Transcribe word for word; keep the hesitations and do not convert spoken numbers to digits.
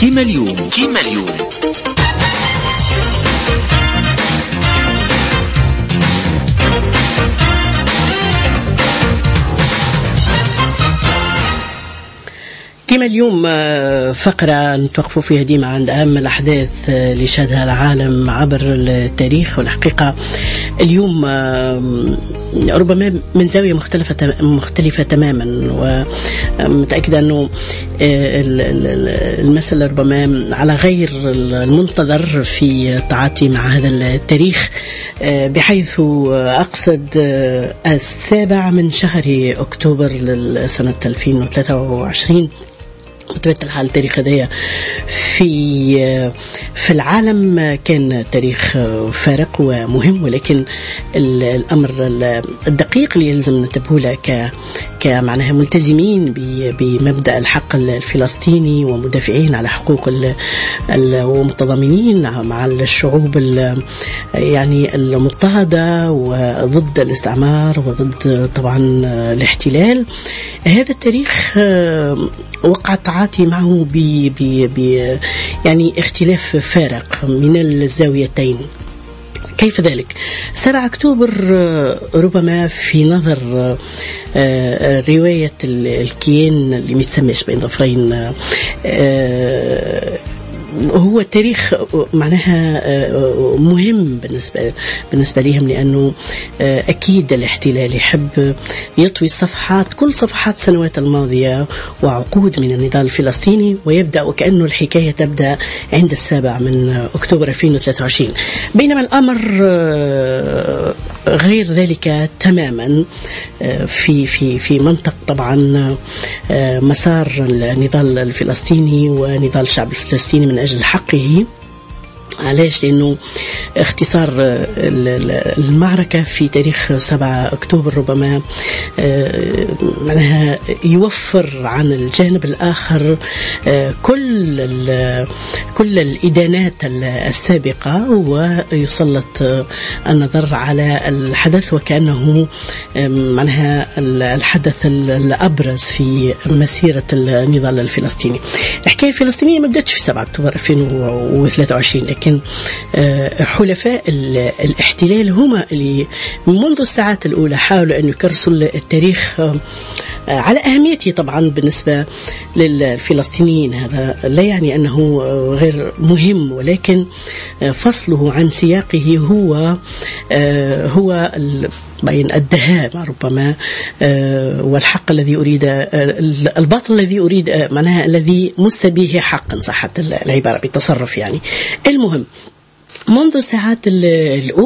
كيما اليوم كيما اليوم كما اليوم فقرة نتوقفوا فيها ديما عند أهم الأحداث اللي شهدها العالم عبر التاريخ. والحقيقة اليوم ربما من زاوية مختلفة مختلفة تماما، ومتأكدة أنه المسألة ربما على غير المنتظر في التعاطي مع هذا التاريخ، بحيث أقصد السابع من شهر أكتوبر للسنة ألفين وثلاثة وعشرين. بطبيعة الحال التاريخ هذا في في العالم كان تاريخ فارق ومهم، ولكن الأمر الدقيق اللي يلزم ننتبه له ك كمعناها ملتزمين بمبدأ الحق الفلسطيني ومدافعين على حقوق ومتضامنين مع الشعوب يعني المضطهدة وضد الاستعمار وضد طبعا الاحتلال. هذا التاريخ وقع التعاطي معه ب ب ب يعني اختلاف فارق من الزاويتين. كيف ذلك؟ سبعة أكتوبر ربما في نظر رواية الكيان اللي متسميش بين ظفرين هو تاريخ معناها مهم بالنسبة بالنسبة لهم، لأنه أكيد الاحتلال يحب يطوي الصفحات كل صفحات السنوات الماضية وعقود من النضال الفلسطيني، ويبدأ وكأنه الحكاية تبدأ عند السابع من أكتوبر ألفين وثلاثة وعشرين، بينما الأمر غير ذلك تماما في في في منطق طبعا مسار النضال الفلسطيني ونضال الشعب الفلسطيني من أجل حقه. علاش؟ لأنه اختصار المعركة في تاريخ سبعة أكتوبر ربما معناها يوفر عن الجانب الآخر كل كل الإدانات السابقة، ويسلط النظر على الحدث وكأنه معناها الحدث الأبرز في مسيرة النضال الفلسطيني. الحكاية الفلسطينية ما بدأتش في سبعة أكتوبر ألفين وثلاثة وعشرين، لكن حلفاء الاحتلال هم اللي منذ الساعات الأولى حاولوا أن يكرسوا التاريخ على أهميته طبعا بالنسبة للفلسطينيين. هذا لا يعني أنه غير مهم، ولكن فصله عن سياقه هو هو بين الذهاب ربما والحق الذي أريد الباطل الذي أريد معناها الذي مس به حقا، صحت العبارة بالتصرف يعني. المهم منذ الساعات الأولى